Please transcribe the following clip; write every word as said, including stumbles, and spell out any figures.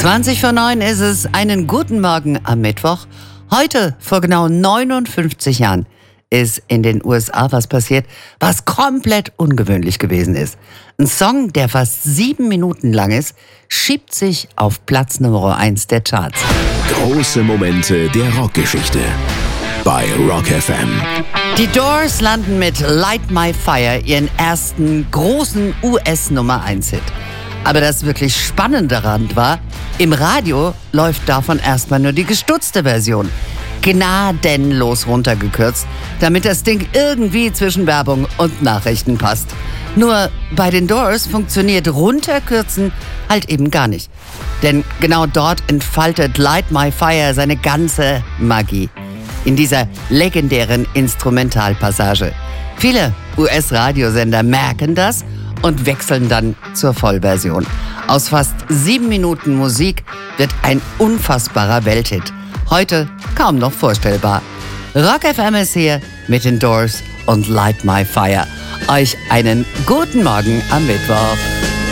zwanzig vor neun ist es. Einen guten Morgen am Mittwoch. Heute, vor genau neunundfünfzig Jahren, ist in den U S A was passiert, was komplett ungewöhnlich gewesen ist. Ein Song, der fast sieben Minuten lang ist, schiebt sich auf Platz Nummer eins der Charts. Große Momente der Rockgeschichte bei Rock F M. Die Doors landen mit Light My Fire ihren ersten großen U S-Nummer eins Hit. Aber das wirklich Spannende daran war, im Radio läuft davon erstmal nur die gestutzte Version. Gnadenlos runtergekürzt, damit das Ding irgendwie zwischen Werbung und Nachrichten passt. Nur bei den Doors funktioniert runterkürzen halt eben gar nicht. Denn genau dort entfaltet Light My Fire seine ganze Magie. In dieser legendären Instrumentalpassage. Viele U S-Radiosender merken das und wechseln dann zur Vollversion. Aus fast sieben Minuten Musik wird ein unfassbarer Welthit. Heute kaum noch vorstellbar. Rock F M ist hier mit den Doors und Light My Fire. Euch einen guten Morgen am Mittwoch.